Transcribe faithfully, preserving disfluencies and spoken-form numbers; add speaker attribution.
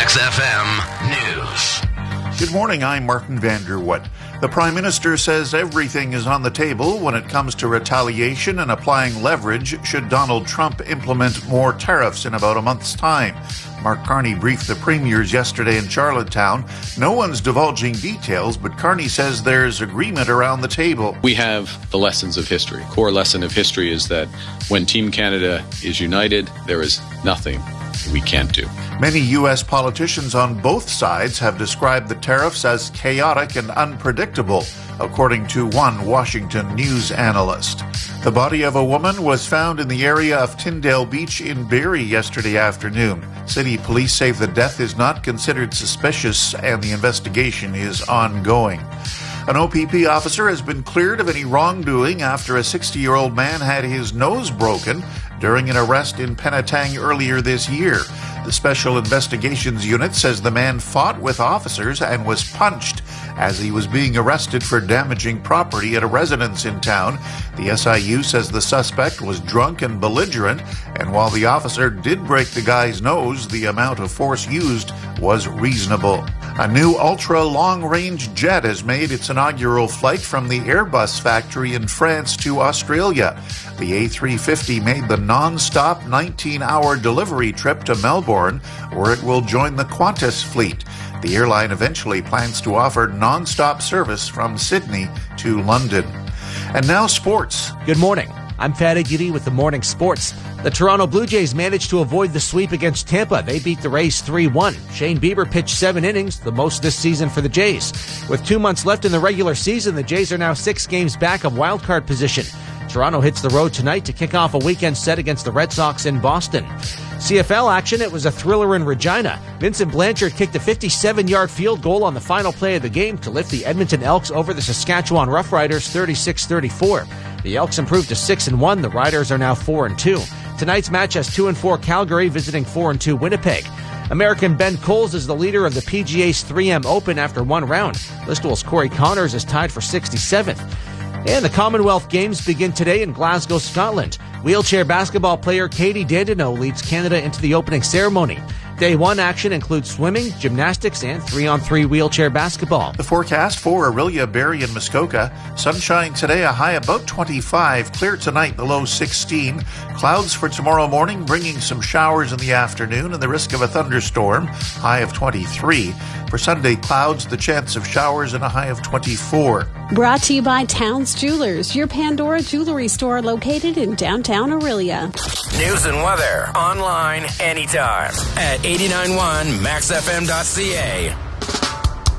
Speaker 1: Max F M News.
Speaker 2: Good morning, I'm Martin Vanderwood. The Prime Minister says everything is on the table when it comes to retaliation and applying leverage should Donald Trump implement more tariffs in about a month's time. Mark Carney briefed the premiers yesterday in Charlottetown. No one's divulging details, but Carney says there's agreement around the table.
Speaker 3: We have the lessons of history. Core lesson of history is that when Team Canada is united, there is nothing we can't do.
Speaker 2: Many U S politicians on both sides have described the tariffs as chaotic and unpredictable, according to one Washington news analyst. The body of a woman was found in the area of Tyndale Beach in Barrie yesterday afternoon. City police say the death is not considered suspicious and the investigation is ongoing. An O P P officer has been cleared of any wrongdoing after a sixty-year-old man had his nose broken during an arrest in Penetang earlier this year. The Special Investigations Unit says the man fought with officers and was punched as he was being arrested for damaging property at a residence in town. The S I U says the suspect was drunk and belligerent, and while the officer did break the guy's nose, the amount of force used was reasonable. A new ultra-long-range jet has made its inaugural flight from the Airbus factory in France to Australia. The A three fifty made the non-stop nineteen-hour delivery trip to Melbourne, where it will join the Qantas fleet. The airline eventually plans to offer non-stop service from Sydney to London. And now sports.
Speaker 4: Good morning. I'm Fatty Giddy with the Morning Sports. The Toronto Blue Jays managed to avoid the sweep against Tampa. They beat the Rays three one. Shane Bieber pitched seven innings, the most this season for the Jays. With two months left in the regular season, the Jays are now six games back of wildcard position. Toronto hits the road tonight to kick off a weekend set against the Red Sox in Boston. C F L action, it was a thriller in Regina. Vincent Blanchard kicked a fifty-seven-yard field goal on the final play of the game to lift the Edmonton Elks over the Saskatchewan Roughriders thirty-six thirty-four. The Elks improved to six and one. The Riders are now four and two. Tonight's match has two and four Calgary visiting four and two Winnipeg. American Ben Coles is the leader of the P G A's three M Open after one round. Listowel's Corey Connors is tied for sixty-seventh. And the Commonwealth Games begin today in Glasgow, Scotland. Wheelchair basketball player Katie Dandeneau leads Canada into the opening ceremony. Day one action includes swimming, gymnastics, and three-on-three wheelchair basketball.
Speaker 2: The forecast for Orillia, Barrie, and Muskoka. Sunshine today, a high about twenty-five. Clear tonight, the low sixteen. Clouds for tomorrow morning, bringing some showers in the afternoon and the risk of a thunderstorm, high of twenty-three. For Sunday, clouds, the chance of showers, and a high of twenty-four.
Speaker 5: Brought to you by Towns Jewelers, your Pandora jewelry store located in downtown Orillia.
Speaker 1: News and weather online anytime at eighty-nine point one max f m dot c a.